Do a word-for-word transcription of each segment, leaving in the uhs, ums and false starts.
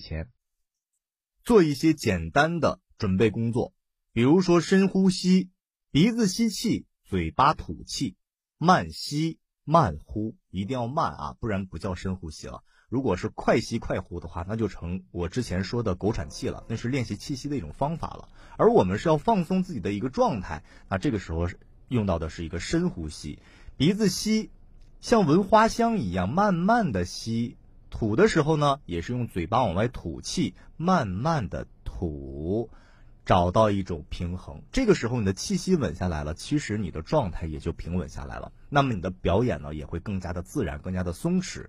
前，做一些简单的准备工作，比如说深呼吸，鼻子吸气，嘴巴吐气，慢吸慢呼，一定要慢啊，不然不叫深呼吸了。如果是快吸快呼的话，那就成我之前说的狗喘气了，那是练习气息的一种方法了。而我们是要放松自己的一个状态，那这个时候用到的是一个深呼吸，鼻子吸，像闻花香一样慢慢的吸，吐的时候呢，也是用嘴巴往外吐气，慢慢的吐，找到一种平衡。这个时候你的气息稳下来了，其实你的状态也就平稳下来了，那么你的表演呢，也会更加的自然，更加的松弛。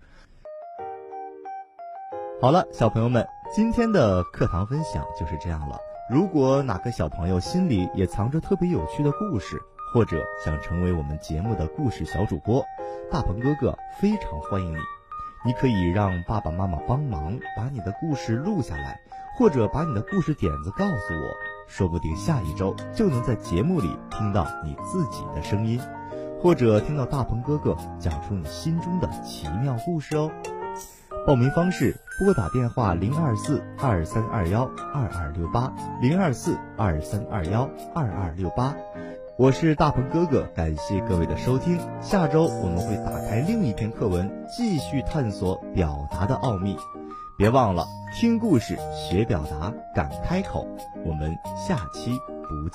好了，小朋友们，今天的课堂分享就是这样了。如果哪个小朋友心里也藏着特别有趣的故事，或者想成为我们节目的故事小主播，大鹏哥哥非常欢迎你。你可以让爸爸妈妈帮忙把你的故事录下来，或者把你的故事点子告诉我，说不定下一周就能在节目里听到你自己的声音，或者听到大鹏哥哥讲出你心中的奇妙故事哦。报名方式：拨打电话零二四二三二幺二二六八零二四二三二幺二二六八。我是大鹏哥哥，感谢各位的收听。下周我们会打开另一篇课文，继续探索表达的奥秘。别忘了听故事学表达，敢开口。我们下期不见